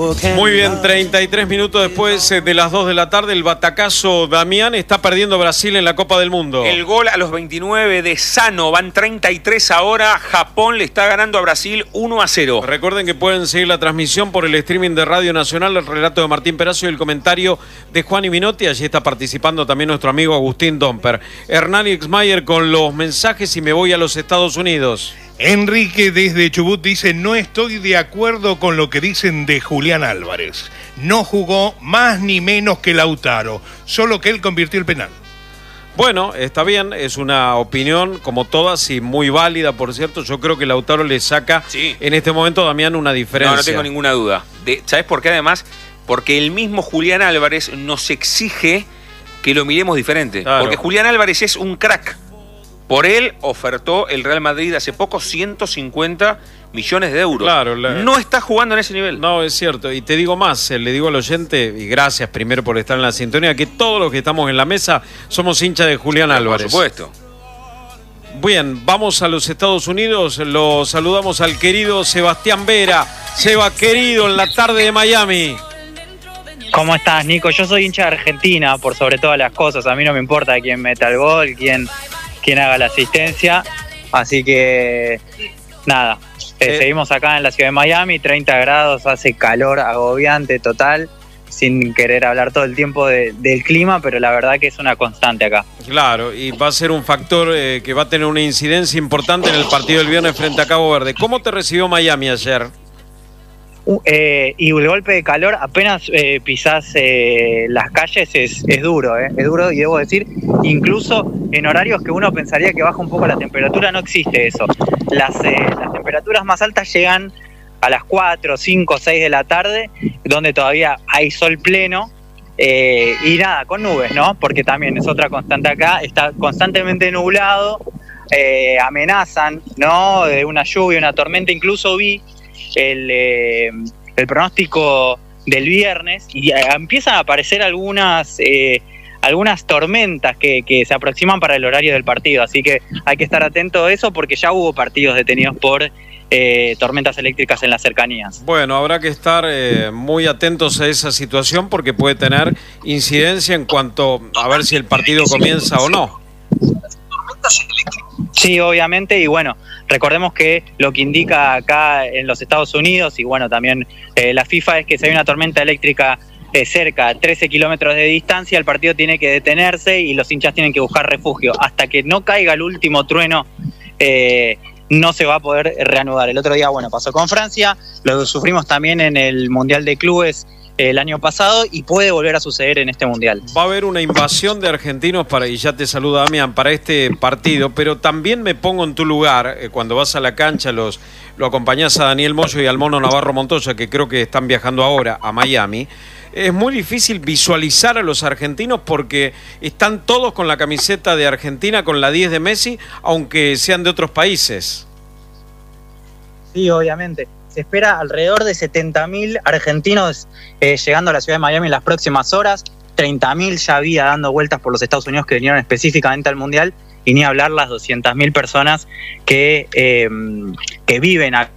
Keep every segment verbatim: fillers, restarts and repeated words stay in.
Muy bien, treinta y tres minutos después de las dos de la tarde, el batacazo Damián está perdiendo Brasil en la Copa del Mundo. El gol a los veintinueve de Sano, van treinta y tres ahora, Japón le está ganando a Brasil uno a cero. Recuerden que pueden seguir la transmisión por el streaming de Radio Nacional, el relato de Martín Perazo y el comentario de Juan Minotti. Allí está participando también nuestro amigo Agustín Domper. Hernán Ixmayer con los mensajes y me voy a los Estados Unidos. Enrique desde Chubut dice: no estoy de acuerdo con lo que dicen de Julián Álvarez. No jugó más ni menos que Lautaro, solo que él convirtió el penal. Bueno, está bien, es una opinión como todas y muy válida, por cierto. Yo creo que Lautaro le saca sí. en este momento a Damián una diferencia. No, no tengo ninguna duda. De, ¿Sabes por qué además? Porque el mismo Julián Álvarez nos exige que lo miremos diferente. Claro. Porque Julián Álvarez es un crack. Por él ofertó el Real Madrid hace poco ciento cincuenta millones de euros. Claro, la... No está jugando en ese nivel. No, es cierto. Y te digo más, le digo al oyente, y gracias primero por estar en la sintonía, que todos los que estamos en la mesa somos hinchas de Julián Álvarez. Por supuesto. Bien, vamos a los Estados Unidos. Lo saludamos al querido Sebastián Vera. Seba, querido, en la tarde de Miami. ¿Cómo estás, Nico? Yo soy hincha de Argentina, por sobre todas las cosas. A mí no me importa quién meta el gol, quién... quien haga la asistencia, así que nada, eh, seguimos acá en la ciudad de Miami, treinta grados, hace calor agobiante total, sin querer hablar todo el tiempo de, del clima, pero la verdad que es una constante acá. Claro, y va a ser un factor eh, que va a tener una incidencia importante en el partido del viernes frente a Cabo Verde. ¿Cómo te recibió Miami ayer? Uh, eh, y el golpe de calor, apenas eh, pisás eh, las calles, es, es duro, eh, es duro, y debo decir, incluso en horarios que uno pensaría que baja un poco la temperatura, no existe eso. Las, eh, las temperaturas más altas llegan a las cuatro, cinco, seis de la tarde, donde todavía hay sol pleno, eh, y nada, con nubes, ¿no? Porque también es otra constante acá, está constantemente nublado, eh, amenazan, ¿no? De una lluvia, una tormenta, incluso vi El, eh, el pronóstico del viernes y eh, empiezan a aparecer algunas eh, algunas tormentas que, que se aproximan para el horario del partido, así que hay que estar atento a eso porque ya hubo partidos detenidos por eh, tormentas eléctricas en las cercanías. Bueno, habrá que estar eh, muy atentos a esa situación porque puede tener incidencia en cuanto a ver si el partido comienza o no. Sí, obviamente, y bueno, recordemos que lo que indica acá en los Estados Unidos y bueno, también eh, la FIFA es que si hay una tormenta eléctrica eh, cerca a trece kilómetros de distancia, el partido tiene que detenerse y los hinchas tienen que buscar refugio. Hasta que no caiga el último trueno, eh, no se va a poder reanudar. El otro día, bueno, pasó con Francia, lo sufrimos también en el Mundial de Clubes el año pasado y puede volver a suceder en este mundial. Va a haber una invasión de argentinos para, y ya te saluda Damián, para este partido, pero también me pongo en tu lugar, eh, cuando vas a la cancha, los lo acompañás a Daniel Moyo y al Mono Navarro Montoya, que creo que están viajando ahora a Miami. Es muy difícil visualizar a los argentinos porque están todos con la camiseta de Argentina, con la diez de Messi, aunque sean de otros países. Sí, obviamente. Se espera alrededor de setenta mil argentinos eh, llegando a la ciudad de Miami en las próximas horas. treinta mil ya había dando vueltas por los Estados Unidos que vinieron específicamente al Mundial, y ni hablar las doscientas mil personas que, eh, que viven al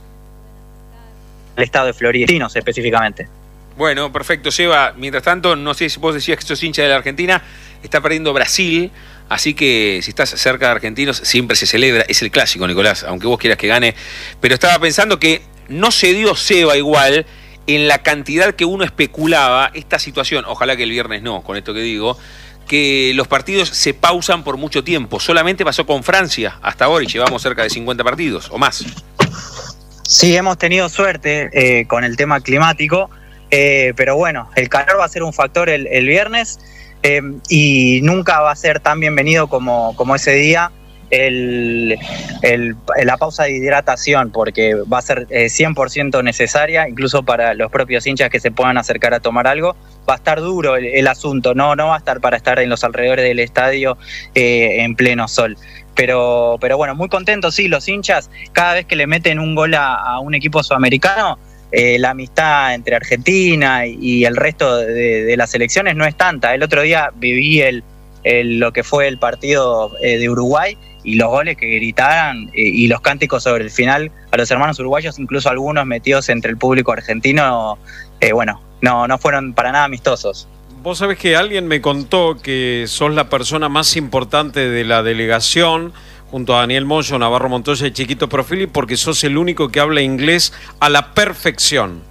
estado de Florida, específicamente. Bueno, perfecto, Seba. Mientras tanto, no sé si vos decías que sos hincha de la Argentina, está perdiendo Brasil. Así que si estás cerca de argentinos, siempre se celebra. Es el clásico, Nicolás, aunque vos quieras que gane. Pero estaba pensando que no se dio Seba igual en la cantidad que uno especulaba esta situación. Ojalá que el viernes no, con esto que digo, que los partidos se pausan por mucho tiempo. Solamente pasó con Francia hasta ahora y llevamos cerca de cincuenta partidos o más. Sí, hemos tenido suerte eh, con el tema climático, eh, pero bueno, el calor va a ser un factor el, el viernes. Eh, y nunca va a ser tan bienvenido como, como ese día el, el, la pausa de hidratación, porque va a ser eh, cien por ciento necesaria, incluso para los propios hinchas que se puedan acercar a tomar algo. Va a estar duro el, el asunto, no, no va a estar para estar en los alrededores del estadio eh, en pleno sol. Pero, pero bueno, muy contentos, sí, los hinchas, cada vez que le meten un gol a, a un equipo sudamericano, Eh, la amistad entre Argentina y, y el resto de, de las selecciones no es tanta. El otro día viví el, el, lo que fue el partido eh, de Uruguay y los goles que gritaran eh, y los cánticos sobre el final a los hermanos uruguayos, incluso algunos metidos entre el público argentino, eh, bueno, no, no fueron para nada amistosos. Vos sabés que alguien me contó que sos la persona más importante de la delegación, junto a Daniel Moyo, Navarro Montoya y Chiquito Profili, porque sos el único que habla inglés a la perfección.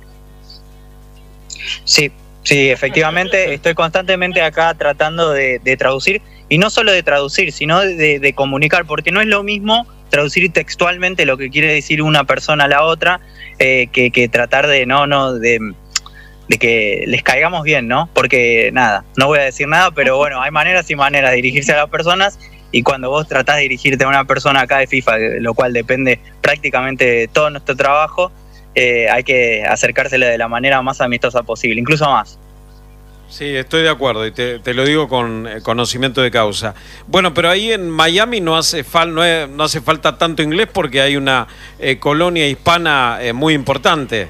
Sí, sí, efectivamente, estoy constantemente acá tratando de, de traducir, y no solo de traducir, sino de, de comunicar, porque no es lo mismo traducir textualmente lo que quiere decir una persona a la otra, eh, que, que tratar de no, no, de, de que les caigamos bien, ¿no? Porque nada, no voy a decir nada, pero bueno, hay maneras y maneras de dirigirse a las personas, y cuando vos tratás de dirigirte a una persona acá de FIFA, lo cual depende prácticamente de todo nuestro trabajo, eh, hay que acercársele de la manera más amistosa posible, incluso más. Sí, estoy de acuerdo y te, te lo digo con eh, conocimiento de causa. Bueno, pero ahí en Miami no hace, fal, no, es, no hace falta tanto inglés porque hay una eh, colonia hispana eh, muy importante.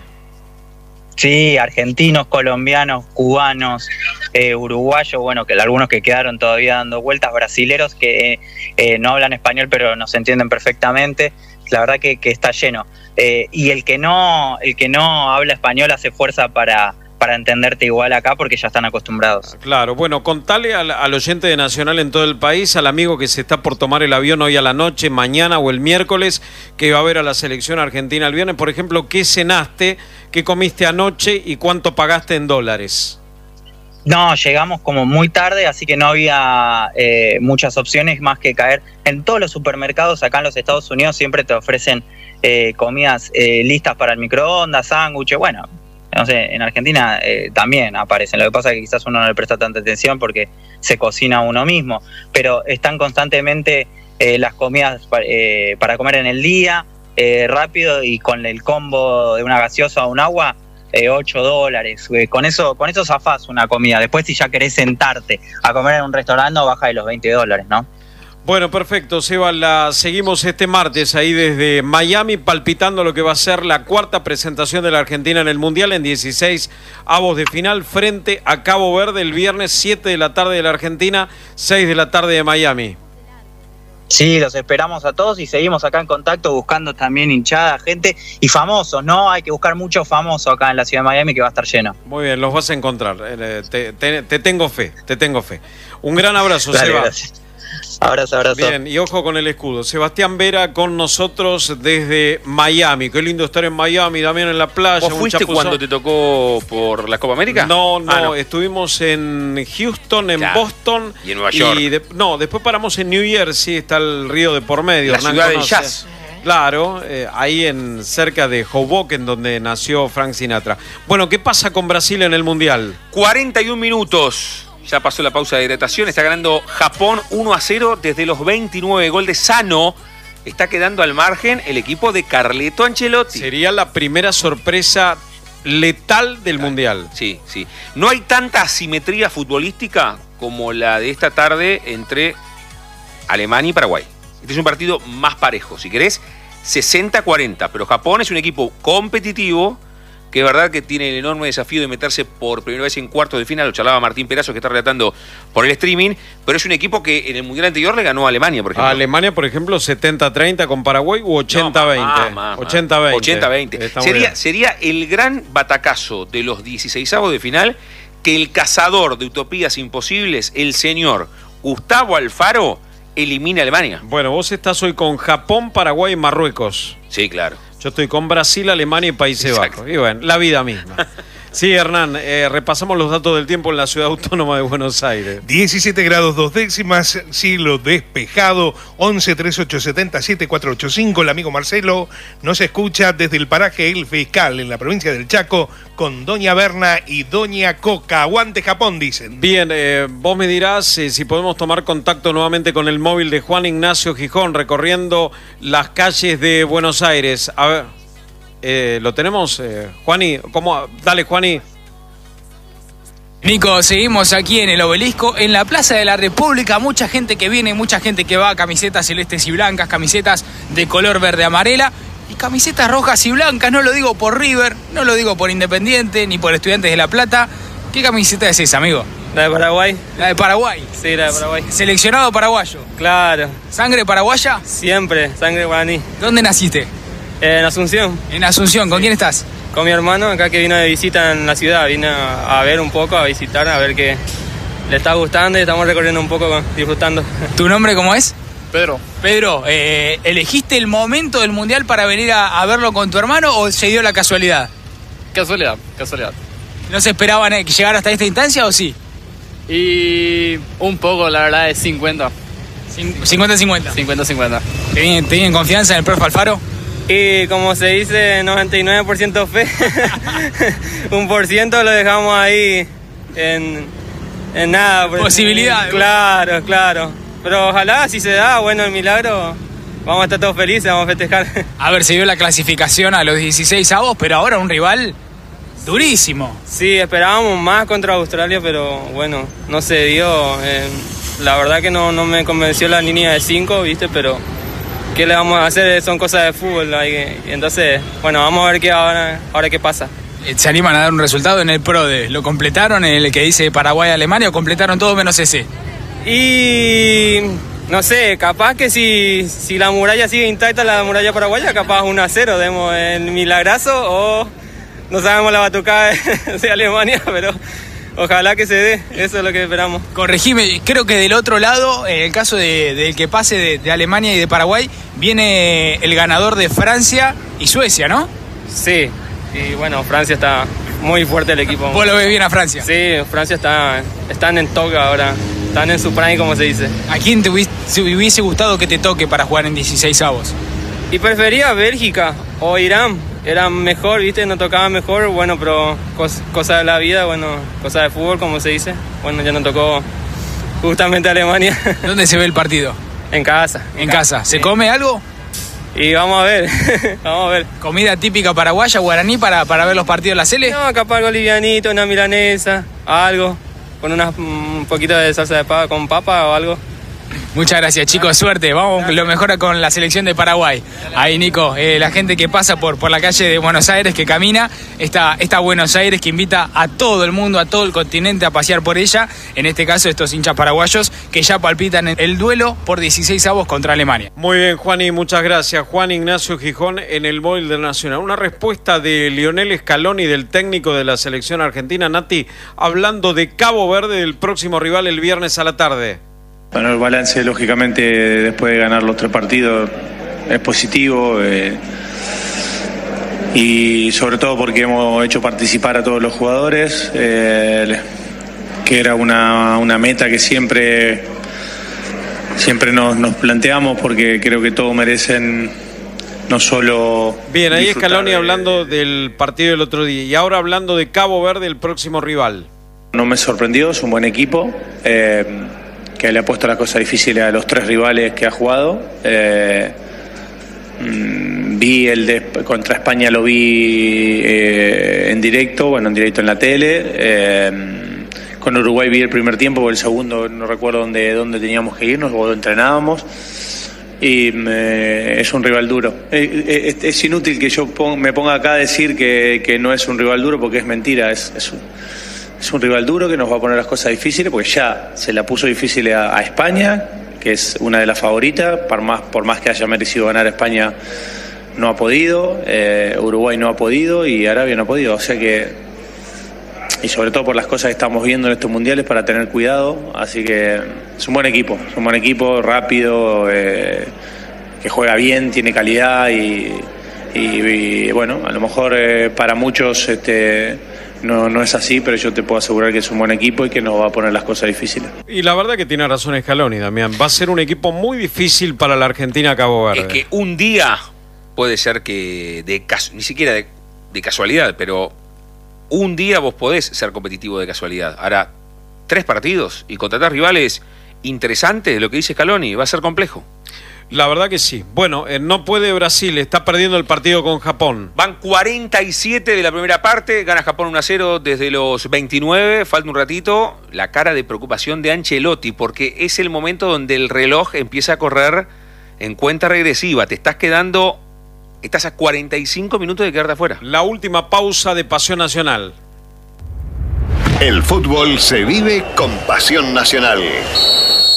Sí, argentinos, colombianos, cubanos, eh, uruguayos, bueno, que algunos que quedaron todavía dando vueltas, brasileros que eh, eh, no hablan español pero nos entienden perfectamente. La verdad que, que está lleno. Eh, y el que no, el que no habla español hace fuerza para, para entenderte igual acá porque ya están acostumbrados. Claro, bueno, contale al, al oyente de Nacional en todo el país, al amigo que se está por tomar el avión hoy a la noche, mañana o el miércoles, que va a ver a la selección argentina el viernes, por ejemplo, ¿qué cenaste, qué comiste anoche y cuánto pagaste en dólares? No, llegamos como muy tarde, así que no había eh, muchas opciones más que caer. En todos los supermercados acá en los Estados Unidos siempre te ofrecen eh, comidas eh, listas para el microondas, sándwiches, bueno, no sé, en Argentina eh, también aparecen. Lo que pasa es que quizás uno no le presta tanta atención porque se cocina uno mismo, pero están constantemente eh, las comidas para, eh, para comer en el día, eh, rápido y con el combo de una gaseosa o un agua. Eh, ocho dólares, eh, con eso con eso zafás una comida. Después si ya querés sentarte a comer en un restaurante no baja de los veinte dólares, ¿no? Bueno, perfecto, Seba, la seguimos este martes ahí desde Miami palpitando lo que va a ser la cuarta presentación de la Argentina en el Mundial en dieciséis avos de final frente a Cabo Verde el viernes siete de la tarde de la Argentina, seis de la tarde de Miami. Sí, los esperamos a todos y seguimos acá en contacto buscando también hinchada, gente y famosos, ¿no? Hay que buscar muchos famosos acá en la ciudad de Miami que va a estar lleno. Muy bien, los vas a encontrar. Te, te, te tengo fe, te tengo fe. Un gran abrazo, Dale, Seba. Gracias. Abrazo, abrazo. Bien, y ojo con el escudo. Sebastián Vera con nosotros desde Miami. Qué lindo estar en Miami, también en la playa. ¿Vos fuiste cuando te tocó por la Copa América? No, no, ah, no. Estuvimos en Houston, en claro. Boston. Y en Nueva York. Y de, no, después paramos en New Jersey, está el río de por medio. La Hernán ciudad del conoce. jazz. Claro, eh, ahí en cerca de Hoboken, donde nació Frank Sinatra. Bueno, ¿qué pasa con Brasil en el Mundial? cuarenta y un minutos. Ya pasó la pausa de hidratación. Está ganando Japón uno a cero desde los veintinueve. Gol de Sano. Está quedando al margen el equipo de Carleto Ancelotti. Sería la primera sorpresa letal del Claro. Mundial. Sí, sí. No hay tanta asimetría futbolística como la de esta tarde entre Alemania y Paraguay. Este es un partido más parejo. Si querés, sesenta a cuarenta. Pero Japón es un equipo competitivo que es verdad que tiene el enorme desafío de meterse por primera vez en cuartos de final. Lo charlaba Martín Perazo, que está relatando por el streaming, pero es un equipo que en el Mundial anterior le ganó a Alemania, por ejemplo. A Alemania, por ejemplo, setenta a treinta con Paraguay u ochenta a veinte. ochenta a veinte. ochenta a veinte. Sería, sería el gran batacazo de los dieciseisavos de final que el cazador de utopías imposibles, el señor Gustavo Alfaro, elimine a Alemania. Bueno, vos estás hoy con Japón, Paraguay y Marruecos. Sí, claro. Yo estoy con Brasil, Alemania y Países Exacto. Bajos. Y bueno, la vida misma. Sí, Hernán, eh, repasamos los datos del tiempo en la ciudad autónoma de Buenos Aires. diecisiete grados dos décimas, cielo despejado, once treinta y ocho setenta y siete cuatrocientos ochenta y cinco. El amigo Marcelo nos escucha desde el paraje El Fiscal, en la provincia del Chaco, con Doña Berna y Doña Coca. Aguante Japón, dicen. Bien, eh, vos me dirás eh, si podemos tomar contacto nuevamente con el móvil de Juan Ignacio Gijón, recorriendo las calles de Buenos Aires. A ver... Eh, ¿Lo tenemos, eh, Juani? ¿Cómo? Dale, Juani. Nico, seguimos aquí en el Obelisco, en la Plaza de la República. Mucha gente que viene, mucha gente que va, camisetas celestes y blancas, camisetas de color verde amarela y camisetas rojas y blancas. No lo digo por River, no lo digo por Independiente ni por Estudiantes de La Plata. ¿Qué camiseta es esa, amigo? La de Paraguay. La de Paraguay. Sí, la de Paraguay. Seleccionado paraguayo. Claro. ¿Sangre paraguaya? Siempre, sangre guaraní. ¿Dónde naciste? En Asunción. En Asunción. ¿Con quién estás? Con mi hermano, acá que vino de visita en la ciudad. Vine a, a ver un poco, a visitar, a ver qué le está gustando y estamos recorriendo un poco, disfrutando. ¿Tu nombre cómo es? Pedro. Pedro, eh, ¿elegiste el momento del Mundial para venir a, a verlo con tu hermano o se dio la casualidad? Casualidad, casualidad. ¿No se esperaban eh, que llegara hasta esta instancia o sí? Y un poco, la verdad, es cincuenta. cincuenta cincuenta. cincuenta cincuenta. ¿Tienen, ¿Tienen confianza en el profe Alfaro? Y como se dice, noventa y nueve por ciento fe. Un por ciento lo dejamos ahí en, en nada. Posibilidades. Claro, claro. Pero ojalá, si se da, bueno, el milagro, vamos a estar todos felices, vamos a festejar. A ver, se dio la clasificación a los dieciséis avos, pero ahora un rival durísimo. Sí, esperábamos más contra Australia, pero bueno, no se dio. Eh, la verdad que no, no me convenció la línea de cinco, ¿viste? Pero ¿qué le vamos a hacer? Son cosas de fútbol. Hay, entonces, bueno, vamos a ver qué ahora, ahora qué pasa. ¿Se animan a dar un resultado en el PRODE? ¿Lo completaron en el que dice Paraguay-Alemania o completaron todo menos ese? Y no sé, capaz que si, si la muralla sigue intacta, la muralla paraguaya, capaz uno a cero, demos el milagrazo o no sabemos la batucada de, de Alemania, pero ojalá que se dé, eso es lo que esperamos. Corregime, creo que del otro lado, en el caso del de, de que pase de, de Alemania y de Paraguay, viene el ganador de Francia y Suecia, ¿no? Sí, y bueno, Francia está muy fuerte el equipo. ¿Vos lo ves bien a Francia? Sí, Francia está, están en toga ahora. Están en su prime, como se dice. ¿A quién te hubiese, hubiese gustado que te toque para jugar en dieciséis avos? Y prefería Bélgica o Irán. Eran mejor, ¿viste? No tocaban mejor. Bueno, pero cos, cosa de la vida, bueno, cosa de fútbol, como se dice. Bueno, ya nos tocó justamente Alemania. ¿Dónde se ve el partido? En casa. En, en casa. ¿Se sí. come algo? Y vamos a ver, vamos a ver. ¿Comida típica paraguaya, guaraní, para, para ver los partidos de la Sele? No, capaz algo livianito, una milanesa, algo. Con una, un poquito de salsa de papa, con papa o algo. Muchas gracias, chicos, suerte. Vamos lo mejor con la selección de Paraguay. Ahí, Nico, eh, la gente que pasa por, por la calle de Buenos Aires, que camina, esta, esta Buenos Aires que invita a todo el mundo, a todo el continente a pasear por ella. En este caso, estos hinchas paraguayos que ya palpitan en el duelo por dieciséis avos contra Alemania. Muy bien, Juani, muchas gracias. Juan Ignacio Gijón en el móvil del Nacional. Una respuesta de Lionel Scaloni, del técnico de la selección argentina, Nati, hablando de Cabo Verde, del próximo rival el viernes a la tarde. Bueno, el balance, lógicamente, después de ganar los tres partidos, es positivo. Eh, y sobre todo porque hemos hecho participar a todos los jugadores, eh, que era una, una meta que siempre, siempre nos, nos planteamos, porque creo que todos merecen no solo... Bien, ahí Scaloni de, hablando del partido del otro día, y ahora hablando de Cabo Verde, el próximo rival. No me sorprendió, es un buen equipo. Eh, que le ha puesto las cosas difíciles a los tres rivales que ha jugado. Eh, vi el de contra España, lo vi eh, en directo, bueno, en directo en la tele. Eh, con Uruguay vi el primer tiempo, o el segundo no recuerdo dónde, dónde teníamos que irnos, o entrenábamos. Y eh, es un rival duro. Eh, es, es inútil que yo pon, me ponga acá a decir que, que no es un rival duro, porque es mentira. Es, es un, Es un rival duro que nos va a poner las cosas difíciles, porque ya se la puso difícil a, a España, que es una de las favoritas. Por más, por más que haya merecido ganar España, no ha podido. Eh, Uruguay no ha podido y Arabia no ha podido. O sea que, y sobre todo por las cosas que estamos viendo en estos mundiales, para tener cuidado. Así que es un buen equipo, es un buen equipo, rápido, eh, que juega bien, tiene calidad y, y, y bueno, a lo mejor eh, para muchos... este No, no es así, pero yo te puedo asegurar que es un buen equipo y que nos va a poner las cosas difíciles. Y la verdad que tiene razón Scaloni, Damián. Va a ser un equipo muy difícil para la Argentina Cabo Verde. Es que un día puede ser que, de ni siquiera de, de casualidad, pero un día vos podés ser competitivo de casualidad. Ahora, tres partidos y contra tres rivales interesantes, lo que dice Scaloni, va a ser complejo. La verdad que sí. Bueno, eh, no puede Brasil, está perdiendo el partido con Japón. Van cuarenta y siete de la primera parte, gana Japón uno a cero desde los veintinueve, falta un ratito. La cara de preocupación de Ancelotti, porque es el momento donde el reloj empieza a correr en cuenta regresiva. Te estás quedando, estás a cuarenta y cinco minutos de quedarte afuera. La última pausa de Pasión Nacional. El fútbol se vive con pasión nacional.